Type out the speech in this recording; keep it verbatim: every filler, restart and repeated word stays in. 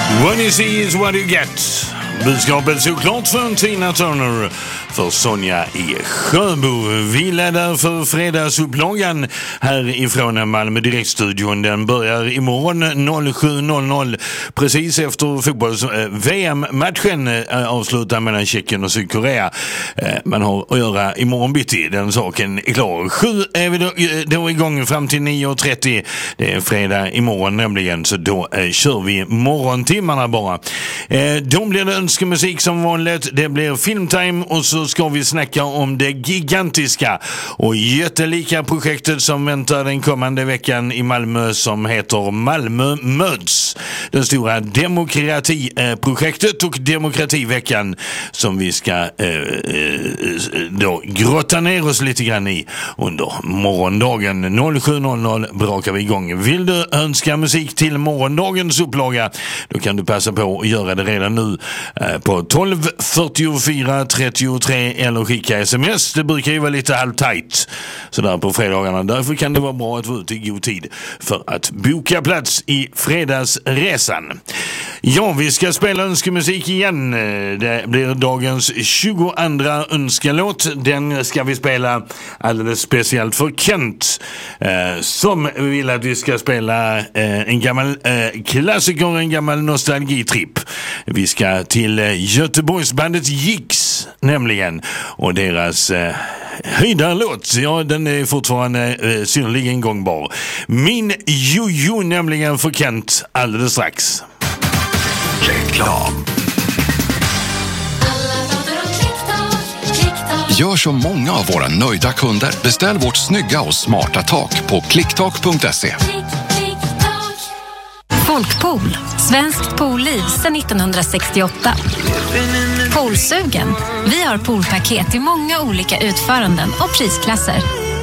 What you see is what you get. Budskapet såklart för Tina Turner, för Sonja i Sjöbo. Vi ledar för fredagsupplagan här ifrån Malmö Direktstudion. Den börjar imorgon noll sju noll noll, precis efter fotbolls-V M-matchen avslutar mellan Tjeckien och Sydkorea. Man har att göra imorgon bitti, den saken är klar. Sju är vi då, då igång fram till nio och trettio. Det är fredag imorgon nämligen, så då eh, kör vi morgontimmarna bara. Eh, då blir det önskemusik som vanligt. Det blir filmtime och så ska vi snacka om det gigantiska och jättelika projektet som väntar den kommande veckan i Malmö, som heter Malmö möts. Det stora demokratiprojektet och demokrativeckan som vi ska eh, då grotta ner oss lite grann i under morgondagen. noll sju noll noll brakar vi igång. Vill du önska musik till morgondagens upplaga, då kan du passa på att göra det redan nu på tolv fyrtiofyra trettiotre eller skicka sms. Det brukar ju vara lite halvtajt sådär på fredagarna. Därför kan det vara bra att vara ute i god tid för att boka plats i fredagsresan. Ja, vi ska spela önskemusik igen. Det blir dagens tjugoandra önskelåt. Den ska vi spela alldeles speciellt för Kent, eh, som vill att vi ska spela eh, en gammal eh, klassiker, en gammal nostalgitripp. Vi ska till eh, Göteborgsbandet Jigs nämligen, och deras eh, höjdarlåt, ja, den är fortfarande eh, synnerligen gångbar. Min jojo nämligen för Kent alldeles strax. Reklam. Gör som många av våra nöjda kunder. Beställ vårt snygga och smarta tak på klicktak punkt se. Folkpool, svenskt poolliv sedan nittonhundrasextioåtta. Poolsugen. Vi har poolpaket i många olika utföranden och prisklasser.